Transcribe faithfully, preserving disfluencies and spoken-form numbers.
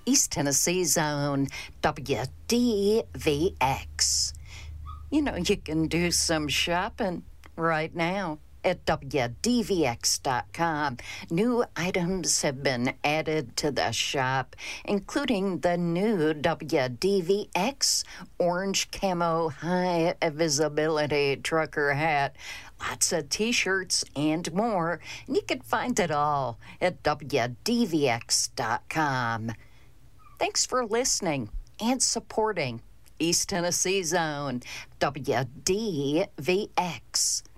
East Tennessee Zone, W D V X. You know, you can do some shopping right now at W D V X dot com. New items have been added to the shop, including the new W D V X orange camo high visibility trucker hat, lots of t-shirts and more, and you can find it all at W D V X dot com. Thanks for listening and supporting East Tennessee Zone, W D V X.